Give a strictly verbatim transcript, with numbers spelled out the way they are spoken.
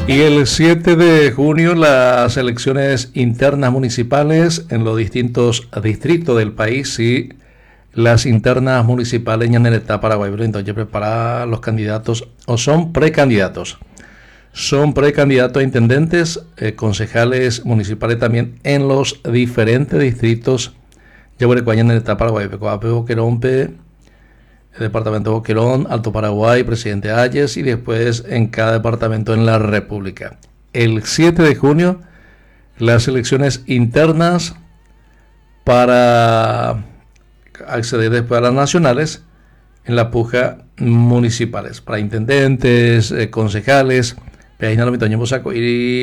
Y el siete de junio las elecciones internas municipales en los distintos distritos del país y las internas municipales en el Estado Paraguay. Entonces prepara los candidatos o son precandidatos. Son precandidatos a intendentes, eh, concejales municipales también en los diferentes distritos. Ya voy a en el Estado Paraguay. Boquerón, el departamento de Boquerón, Alto Paraguay, Presidente Hayes y después en cada departamento en la República. El siete de junio, las elecciones internas para acceder después a las nacionales en la puja municipales, para intendentes, eh, concejales, y